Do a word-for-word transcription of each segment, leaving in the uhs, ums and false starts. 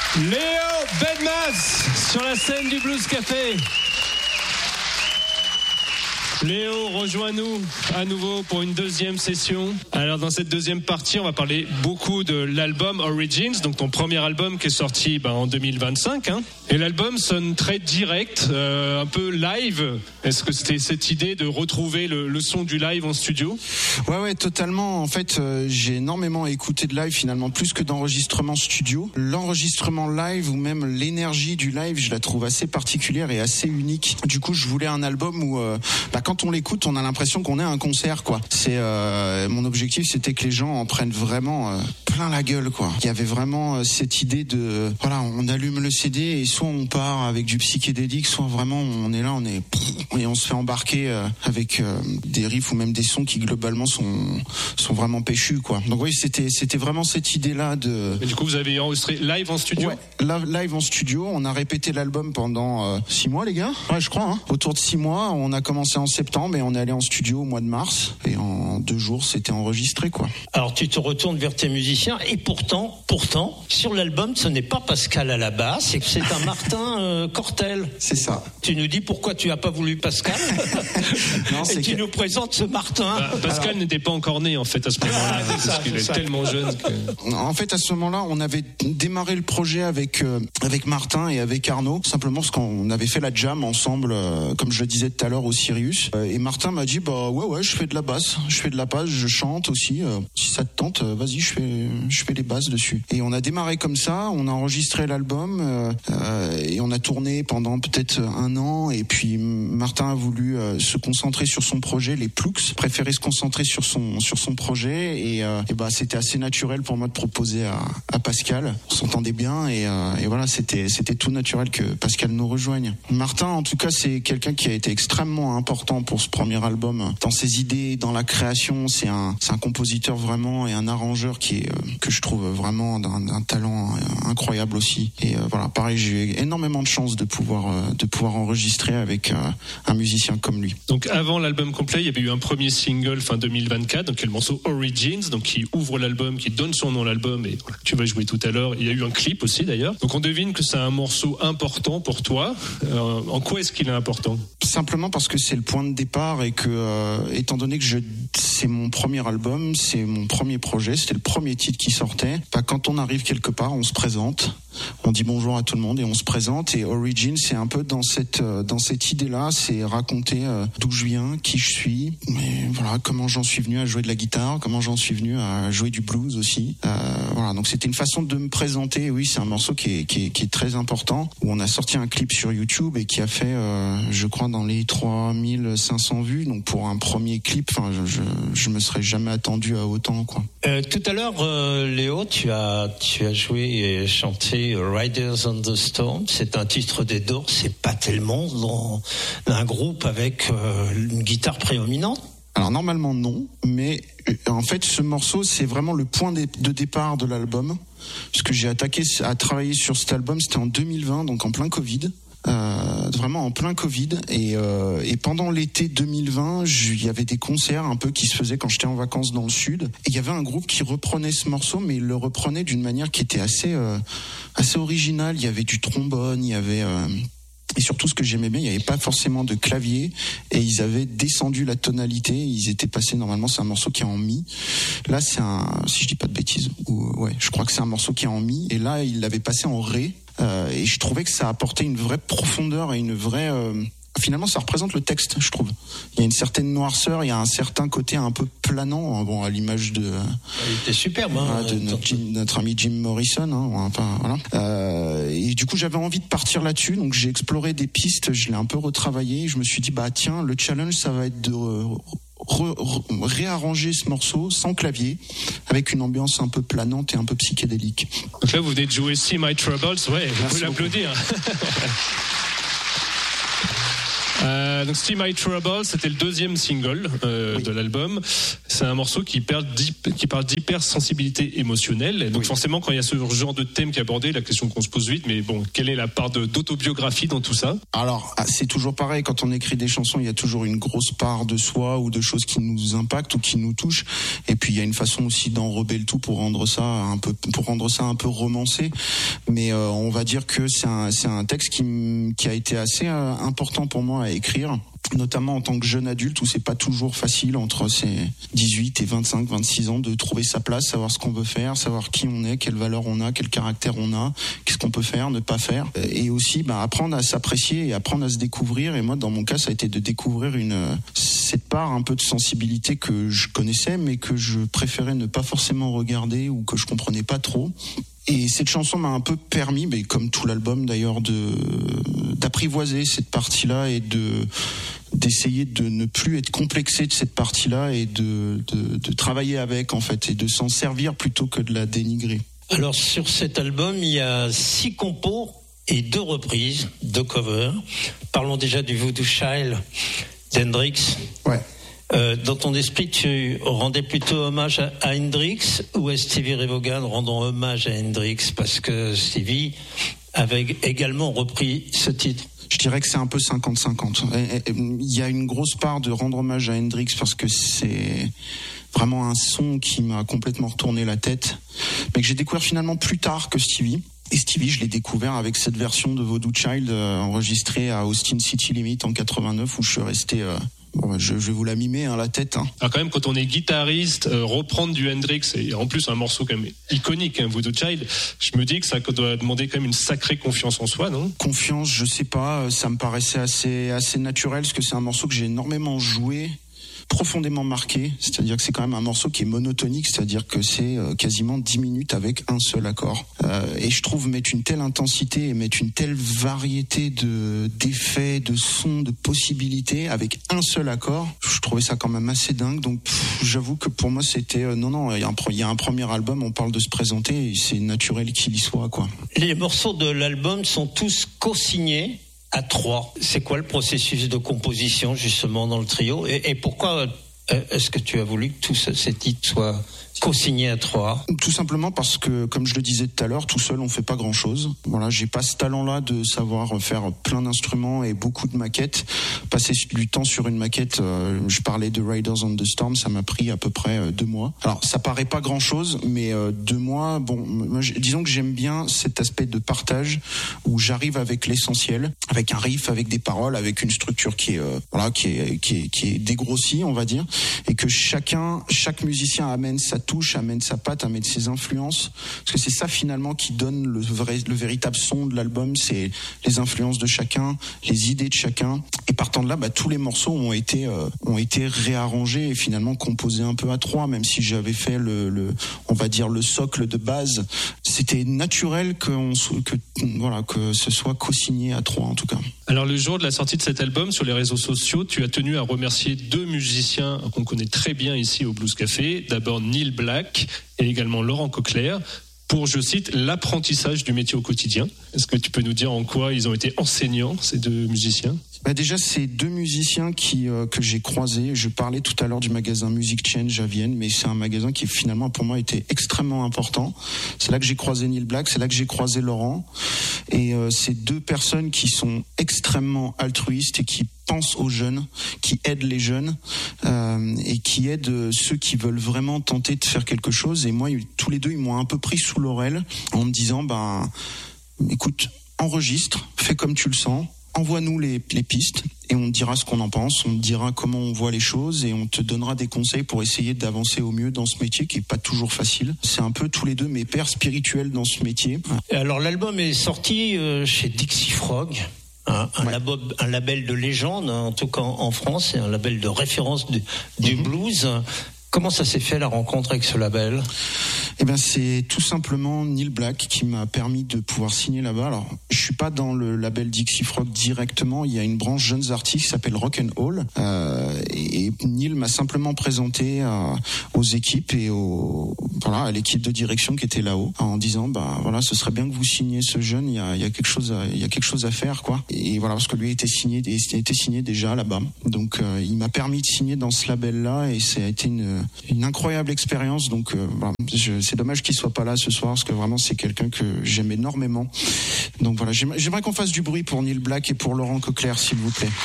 Léo Bedmas sur la scène du Blues Café. Léo, rejoins-nous à nouveau pour une deuxième session. Alors dans cette deuxième partie, on va parler beaucoup de l'album Origins, donc ton premier album qui est sorti ben, en deux mille vingt-cinq. Hein. Et l'album sonne très direct, euh, un peu live. Est-ce que c'était cette idée de retrouver le, le son du live en studio ? Ouais, ouais, totalement. En fait, euh, j'ai énormément écouté de live finalement, plus que d'enregistrement studio. L'enregistrement live ou même l'énergie du live, je la trouve assez particulière et assez unique. Du coup, je voulais un album où... Euh, bah, quand on l'écoute, on a l'impression qu'on est à un concert, quoi. C'est euh, mon objectif, c'était que les gens en prennent vraiment euh, plein la gueule, quoi. Il y avait vraiment euh, cette idée de, voilà, on allume le C D et soit on part avec du psychédélique, soit vraiment on est là, on est et on se fait embarquer euh, avec euh, des riffs ou même des sons qui globalement sont sont vraiment péchus, quoi. Donc oui, c'était c'était vraiment cette idée-là de. Et du coup, vous avez enregistré live en studio ? Ouais, live en studio. On a répété l'album pendant euh, six mois, les gars. Ouais, je crois. Hein. Autour de six mois, on a commencé en septembre et on est allé en studio au mois de mars. Et en deux jours, c'était enregistré, quoi. Alors, tu te retournes vers tes musiciens et pourtant, pourtant, sur l'album, ce n'est pas Pascal à la basse, c'est, c'est un Martin euh, Cortel. C'est ça. Tu nous dis pourquoi tu n'as pas voulu Pascal non, c'est et tu que... nous présentes ce Martin. Bah, Pascal Alors... n'était pas encore né, en fait, à ce moment-là, ah, parce ça, qu'il est ça. tellement jeune que... En fait, à ce moment-là, on avait démarré le projet avec euh, avec Martin et avec Arnaud, simplement parce qu'on avait fait la jam ensemble, euh, comme je le disais tout à l'heure, au Sirius. Euh, et Martin m'a dit, bah ouais, ouais, je fais de la basse, je fais de la basse, je chante aussi. Euh, si ça te tente, euh, vas-y, je fais, je fais les basses dessus. Et on a démarré comme ça, on a enregistré l'album euh, euh, et on a tourné pendant peut-être un an. Et puis Martin a voulu euh, se concentrer sur son projet, les Ploucs, préférait se concentrer sur son sur son projet. Et, euh, et bah c'était assez naturel pour moi de proposer à, à Pascal. On s'entendait bien et, euh, et voilà, c'était c'était tout naturel que Pascal nous rejoigne. Martin, en tout cas, c'est quelqu'un qui a été extrêmement important pour ce premier album. Dans ses idées, dans la création, c'est un c'est un compositeur vraiment et un arrangeur qui est euh, que je trouve vraiment d'un, d'un talent euh, incroyable aussi. Et euh, voilà, pareil, j'ai eu énormément de chance de pouvoir euh, de pouvoir enregistrer avec euh, un musicien comme lui. Donc avant l'album complet, il y avait eu un premier single fin deux mille vingt-quatre, donc le morceau Origins, donc qui ouvre l'album, qui donne son nom à l'album et voilà, tu vas jouer tout à l'heure. Il y a eu un clip aussi d'ailleurs. Donc on devine que c'est un morceau important pour toi. Euh, en quoi est-ce qu'il est important ? Simplement parce que c'est le point de départ et que euh, étant donné que je c'est mon premier album, c'est mon premier projet, c'était le premier titre qui sortait. Bah, quand on arrive quelque part, on se présente, on dit bonjour à tout le monde et on se présente. Et Origin, c'est un peu dans cette euh, dans cette idée-là, c'est raconter euh, d'où je viens, qui je suis, mais voilà, comment j'en suis venu à jouer de la guitare, comment j'en suis venu à jouer du blues aussi. Euh, voilà, donc c'était une façon de me présenter. Oui, c'est un morceau qui est qui est, qui est très important. Où on a sorti un clip sur YouTube et qui a fait, euh, je crois, dans les trois mille cinq cents vues. Donc pour un premier clip, enfin, je, je je me serais jamais attendu à autant, quoi. Euh, tout à l'heure, euh, Léo, tu as tu as joué et chanté Riders on the Storm. C'est un titre des Doors. C'est pas tellement dans un groupe avec euh, une guitare prédominante. Alors normalement non, mais en fait ce morceau c'est vraiment le point de départ de l'album. Parce que j'ai attaqué à travailler sur cet album, c'était en deux mille vingt, donc en plein Covid. Euh, vraiment en plein Covid et, euh, et pendant l'été deux mille vingt, il y avait des concerts un peu qui se faisaient quand j'étais en vacances dans le sud et il y avait un groupe qui reprenait ce morceau, mais il le reprenait d'une manière qui était assez euh, assez originale. Il y avait du trombone, il y avait euh, et surtout ce que j'aimais bien, il n'y avait pas forcément de clavier et ils avaient descendu la tonalité, ils étaient passés, normalement c'est un morceau qui est en mi, là c'est un, si je dis pas de bêtises, ou, ouais, je crois que c'est un morceau qui est en mi et là ils l'avaient passé en ré. Euh, et je trouvais que ça apportait une vraie profondeur et une vraie... Euh, finalement, ça représente le texte, je trouve. Il y a une certaine noirceur, il y a un certain côté un peu planant, bon, à l'image de... Il était superbe, hein, de notre, Jim, notre ami Jim Morrison. Hein, enfin, voilà. Euh, et du coup, j'avais envie de partir là-dessus, donc j'ai exploré des pistes, je l'ai un peu retravaillé. Je me suis dit, bah tiens, le challenge, ça va être de... Re, re, réarranger ce morceau sans clavier avec une ambiance un peu planante et un peu psychédélique. Donc là vous venez de jouer See My Troubles, ouais, vous pouvez l'applaudir. euh, Euh, donc See My Trouble, c'était le deuxième single euh, oui. de l'album. C'est un morceau qui parle, qui parle d'hypersensibilité émotionnelle. Et donc oui. forcément, quand il y a ce genre de thème qui est abordé, la question qu'on se pose vite, mais bon, quelle est la part de, d'autobiographie dans tout ça? Alors, c'est toujours pareil, quand on écrit des chansons, il y a toujours une grosse part de soi ou de choses qui nous impactent ou qui nous touchent. Et puis il y a une façon aussi d'enrober le tout pour rendre ça un peu, pour rendre ça un peu romancé. Mais euh, on va dire que c'est un, c'est un texte qui, qui a été assez euh, important pour moi à écrire, notamment en tant que jeune adulte où c'est pas toujours facile entre ses dix-huit et vingt-cinq, vingt-six ans de trouver sa place, savoir ce qu'on veut faire, savoir qui on est, quelle valeur on a, quel caractère on a, qu'est-ce qu'on peut faire, ne pas faire, et aussi bah, apprendre à s'apprécier et apprendre à se découvrir. Et moi, dans mon cas, ça a été de découvrir une cette part un peu de sensibilité que je connaissais mais que je préférais ne pas forcément regarder ou que je comprenais pas trop. Et cette chanson m'a un peu permis, mais comme tout l'album d'ailleurs, de d'apprivoiser cette partie-là et de d'essayer de ne plus être complexé de cette partie-là et de, de de travailler avec en fait et de s'en servir plutôt que de la dénigrer. Alors sur cet album, il y a six compos et deux reprises, deux covers. Parlons déjà du Voodoo Child d'Hendrix. Ouais. Euh, dans ton esprit, tu rendais plutôt hommage à, à Hendrix ou à Stevie Ray Vaughan rendant hommage à Hendrix parce que Stevie avait également repris ce titre? Je dirais que c'est un peu cinquante cinquante. Il y a une grosse part de rendre hommage à Hendrix parce que c'est vraiment un son qui m'a complètement retourné la tête, mais que j'ai découvert finalement plus tard que Stevie. Et Stevie, je l'ai découvert avec cette version de Voodoo Child euh, enregistrée à Austin City Limit en quatre-vingt-neuf où je suis resté... Euh Bon, je, je vais vous la mimer, hein, la tête. Hein. Alors quand même, quand on est guitariste, euh, reprendre du Hendrix, et en plus un morceau quand même iconique, hein, Voodoo Child, je me dis que ça doit demander quand même une sacrée confiance en soi, non? Confiance, je sais pas, ça me paraissait assez, assez naturel, parce que c'est un morceau que j'ai énormément joué, profondément marqué, c'est-à-dire que c'est quand même un morceau qui est monotonique, c'est-à-dire que c'est euh, quasiment dix minutes avec un seul accord. Euh, et je trouve mettre une telle intensité et mettre une telle variété de d'effets, de sons, de possibilités avec un seul accord, je trouvais ça quand même assez dingue. Donc pff, j'avoue que pour moi c'était euh, non non, il y a un il y a un premier album, on parle de se présenter, et c'est naturel qu'il y soit quoi. Les morceaux de l'album sont tous co-signés à trois. C'est quoi le processus de composition justement dans le trio et, et pourquoi est-ce que tu as voulu que tous ces titres soient co-signés à trois? Tout simplement parce que, comme je le disais tout à l'heure, tout seul on fait pas grand-chose. Voilà, j'ai pas ce talent-là de savoir faire plein d'instruments et beaucoup de maquettes. Passer du temps sur une maquette, euh, je parlais de Riders on the Storm, ça m'a pris à peu près euh, deux mois. Alors ça paraît pas grand-chose, mais euh, deux mois, bon, moi, disons que j'aime bien cet aspect de partage où j'arrive avec l'essentiel, avec un riff, avec des paroles, avec une structure qui est euh, voilà, qui est qui est qui est dégrossie, on va dire, et que chacun, chaque musicien amène sa touche, amène sa patte, amène ses influences, parce que c'est ça finalement qui donne le vrai, le véritable son de l'album, c'est les influences de chacun, les idées de chacun, et partant de là, bah, tous les morceaux ont été euh, ont été réarrangés et finalement composés un peu à trois, même si j'avais fait le, le on va dire le socle de base, c'était naturel que on, que voilà que ce soit co-signé à trois en tout cas. Alors le jour de la sortie de cet album sur les réseaux sociaux, tu as tenu à remercier deux musiciens qu'on connaît très bien ici au Blues Café, d'abord Neil Black et également Laurent Coquelaire, pour, je cite, l'apprentissage du métier au quotidien. Est-ce que tu peux nous dire en quoi ils ont été enseignants, ces deux musiciens ? Bah déjà, c'est deux musiciens qui euh, que j'ai croisés. Je parlais tout à l'heure du magasin Music Change à Vienne, mais c'est un magasin qui finalement pour moi était extrêmement important. C'est là que j'ai croisé Neil Black, c'est là que j'ai croisé Laurent. Et euh, c'est deux personnes qui sont extrêmement altruistes et qui pensent aux jeunes, qui aident les jeunes euh, et qui aident ceux qui veulent vraiment tenter de faire quelque chose. Et moi, tous les deux, ils m'ont un peu pris sous l'oreille en me disant, ben, écoute, enregistre, fais comme tu le sens. Envoie-nous les, les pistes et on te dira ce qu'on en pense, on te dira comment on voit les choses et on te donnera des conseils pour essayer d'avancer au mieux dans ce métier qui est pas toujours facile. C'est un peu tous les deux mes pères spirituels dans ce métier. Et alors l'album est sorti euh, chez Dixie Frog, un, un, ouais. label, un label de légende, en tout cas en, en France, et un label de référence du, du mm-hmm. blues. Comment ça s'est fait la rencontre avec ce label ? Eh ben c'est tout simplement Neil Black qui m'a permis de pouvoir signer là-bas. Alors je suis pas dans le label Dixie Frog directement, il y a une branche jeunes artistes qui s'appelle Rock and Roll euh, et, et Neil m'a simplement présenté euh, aux équipes et au voilà à l'équipe de direction qui était là-haut en disant bah voilà ce serait bien que vous signiez ce jeune, il y a il y a quelque chose à, il y a quelque chose à faire quoi. Et voilà parce que lui était signé était signé déjà là-bas. Donc euh, il m'a permis de signer dans ce label-là et ça a été une une incroyable expérience. Donc euh, voilà, je, c'est dommage qu'il soit pas là ce soir parce que vraiment c'est quelqu'un que j'aime énormément. Donc voilà, j'aimerais, j'aimerais qu'on fasse du bruit pour Neil Black et pour Laurent Coquelaire s'il vous plaît.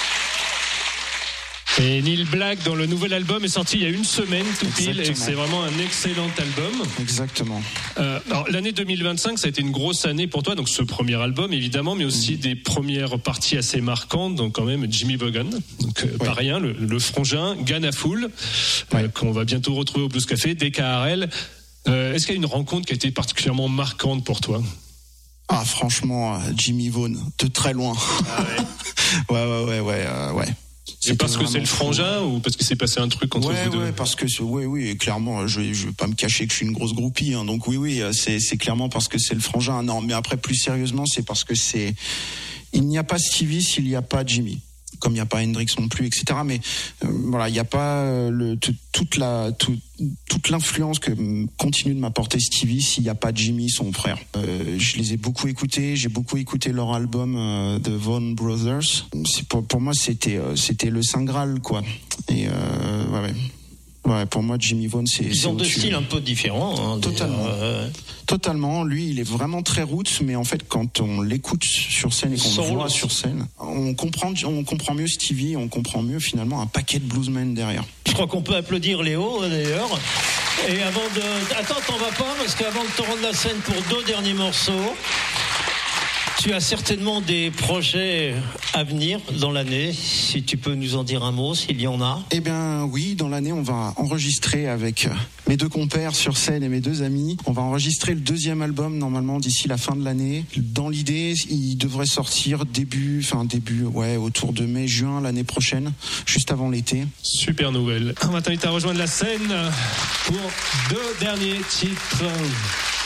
Et Neil Black, dans le nouvel album, est sorti il y a une semaine tout pile. Exactement. Et c'est vraiment un excellent album. Exactement. Euh, alors, l'année deux mille vingt-cinq, ça a été une grosse année pour toi. Donc, ce premier album, évidemment, mais aussi mmh. des premières parties assez marquantes. Donc, quand même, Jimmy Vaughan. Donc, euh, ouais. pas rien. Le, le frangin, Ghana Fool, ouais. euh, qu'on va bientôt retrouver au Blues Café, D K R L. Euh, est-ce qu'il y a une rencontre qui a été particulièrement marquante pour toi? Ah, franchement, Jimmy Vaughan, de très loin. Ah ouais. ouais, ouais, ouais, ouais, euh, ouais. C'est parce que c'est le frangin fou. Ou parce qu'il s'est passé un truc entre ouais, vous deux? Ouais, parce que oui, oui, clairement, je vais, je vais pas me cacher que je suis une grosse groupie, hein, donc oui, oui, c'est, c'est clairement parce que c'est le frangin. Non, mais après, plus sérieusement, c'est parce que c'est, il n'y a pas Stevie s'il n'y a pas Jimmy. Comme il n'y a pas Hendrix non plus, et cetera. Mais euh, voilà, il n'y a pas euh, le, t- toute la tout, toute l'influence que continue de m'apporter Stevie s'il n'y a pas Jimmy, son frère. Euh, je les ai beaucoup écoutés, j'ai beaucoup écouté leur album euh, The Vaughan Brothers. C'est pour, pour moi, c'était euh, c'était le Saint Graal, quoi. Et euh, ouais, ouais. Ouais, pour moi, Jimmy Vaughan, c'est. Ils c'est ont deux styles un peu différents. Hein, Totalement. Euh... Totalement. Lui, il est vraiment très roots, mais en fait, quand on l'écoute sur scène et qu'on Sans le voit sur scène, on comprend, on comprend mieux Stevie, on comprend mieux finalement un paquet de bluesmen derrière. Je crois qu'on peut applaudir Léo d'ailleurs. Et avant de, attends, t'en vas pas parce qu'avant de te rendre la scène pour deux derniers morceaux. Tu as certainement des projets à venir dans l'année. Si tu peux nous en dire un mot, s'il y en a. Eh bien, oui, dans l'année, on va enregistrer avec mes deux compères sur scène et mes deux amis. On va enregistrer le deuxième album, normalement, d'ici la fin de l'année. Dans l'idée, il devrait sortir début, enfin, début, ouais, autour de mai, juin, l'année prochaine, juste avant l'été. Super nouvelle. On va t'inviter à rejoindre la scène pour deux derniers titres.